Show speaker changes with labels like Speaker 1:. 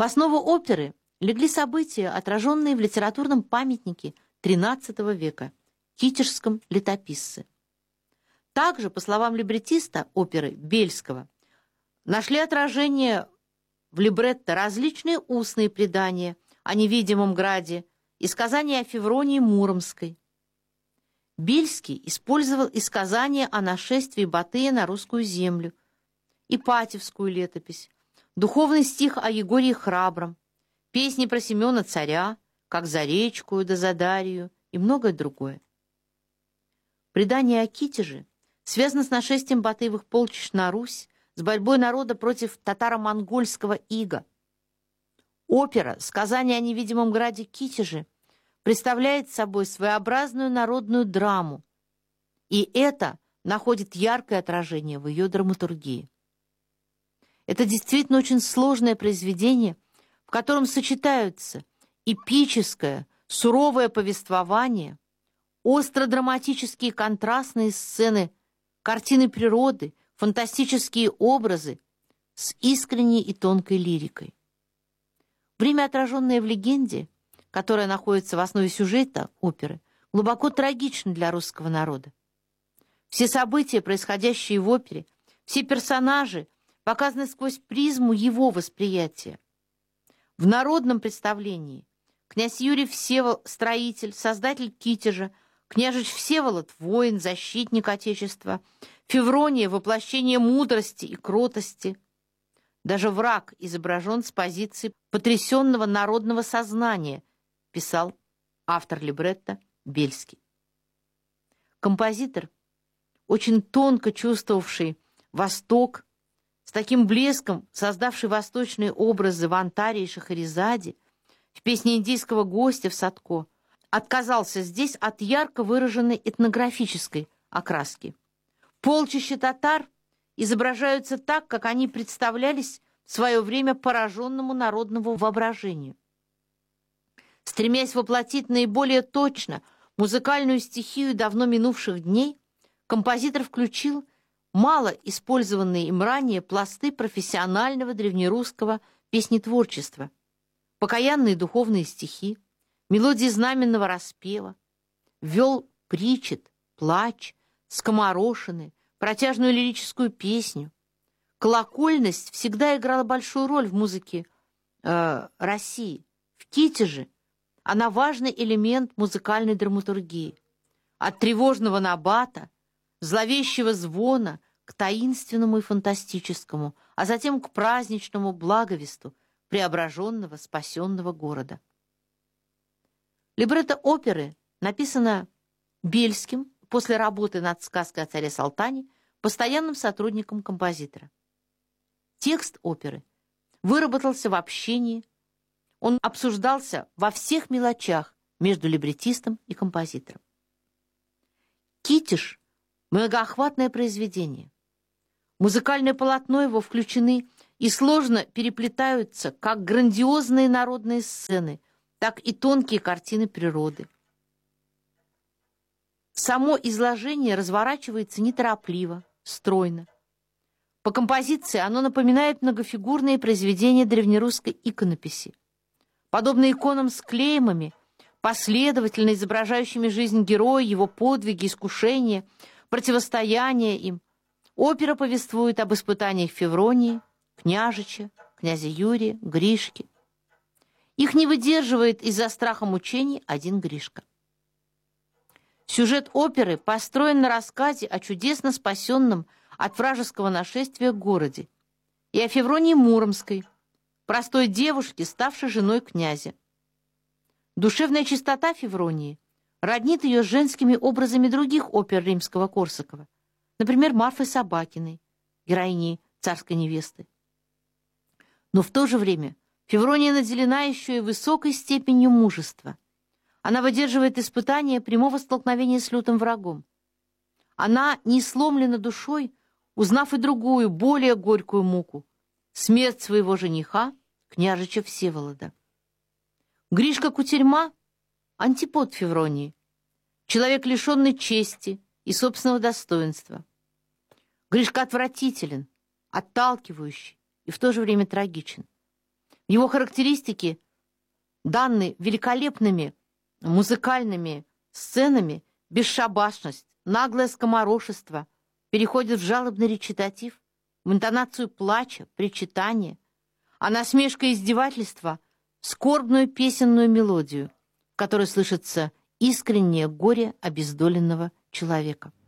Speaker 1: В основу оперы легли события, отраженные в литературном памятнике XIII века – Китежском летописце. Также, по словам либретиста оперы Бельского, нашли отражение в либретто различные устные предания о невидимом граде и сказания о Февронии Муромской. Бельский использовал и сказания о нашествии Батыя на русскую землю, Ипатьевскую летопись, духовный стих о Егории Храбром, песни про Семена Царя, как за речку да за Дарью и многое другое. Предание о Китеже связано с нашествием Батыевых полчищ на Русь, с борьбой народа против татаро-монгольского ига. Опера «Сказание о невидимом граде Китеже» представляет собой своеобразную народную драму, и это находит яркое отражение в ее драматургии. Это действительно очень сложное произведение, в котором сочетаются эпическое, суровое повествование, остро-драматические контрастные сцены, картины природы, фантастические образы с искренней и тонкой лирикой. Время, отраженное в легенде, которая находится в основе сюжета оперы, глубоко трагично для русского народа. Все события, происходящие в опере, все персонажи показаны сквозь призму его восприятия. В народном представлении князь Юрий Всеволод – строитель, создатель Китежа, княжич Всеволод – воин, защитник Отечества, Феврония – воплощение мудрости и кротости. Даже враг изображен с позиции потрясенного народного сознания, писал автор либретто Бельский. Композитор, очень тонко чувствовавший Восток, с таким блеском создавший восточные образы в Антаре и Шахерезаде, в песне индийского гостя в Садко, отказался здесь от ярко выраженной этнографической окраски. Полчища татар изображаются так, как они представлялись в свое время пораженному народному воображению. Стремясь воплотить наиболее точно музыкальную стихию давно минувших дней, композитор включил мало использованные им ранее пласты профессионального древнерусского песнетворчества, покаянные духовные стихи, мелодии знаменного распева, ввел причет, плач, скоморошины, протяжную лирическую песню. Колокольность всегда играла большую роль в музыке России. В Китеже она важный элемент музыкальной драматургии. От тревожного набата, зловещего звона к таинственному и фантастическому, а затем к праздничному благовесту преображенного, спасенного города. Либретто оперы написано Бельским после работы над сказкой о царе Салтане, постоянным сотрудником композитора. Текст оперы выработался в общении, он обсуждался во всех мелочах между либретистом и композитором. Китеж – многоохватное произведение. Музыкальное полотно его включены и сложно переплетаются как грандиозные народные сцены, так и тонкие картины природы. Само изложение разворачивается неторопливо, стройно. По композиции оно напоминает многофигурные произведения древнерусской иконописи. Подобно иконам с клеймами, последовательно изображающими жизнь героя, его подвиги, искушения, противостояние им, опера повествует об испытаниях Февронии, княжича, князя Юрия, Гришки. Их не выдерживает из-за страха мучений один Гришка. Сюжет оперы построен на рассказе о чудесно спасенном от вражеского нашествия городе и о Февронии Муромской, простой девушке, ставшей женой князя. Душевная чистота Февронии роднит ее с женскими образами других опер римского Корсакова, например, Марфы Собакиной, героини «Царской невесты». Но в то же время Феврония наделена еще и высокой степенью мужества. Она выдерживает испытания прямого столкновения с лютым врагом. Она не сломлена душой, узнав и другую, более горькую муку — смерть своего жениха, княжича Всеволода. Гришка Кутерьма — антипод Февронии, человек, лишенный чести и собственного достоинства. Гришка отвратителен, отталкивающий и в то же время трагичен. Его характеристики, данные великолепными музыкальными сценами, бесшабашность, наглое скоморошество переходят в жалобный речитатив, в интонацию плача, причитания, а насмешка и издевательство — скорбную песенную мелодию, в которой слышится искреннее горе обездоленного человека.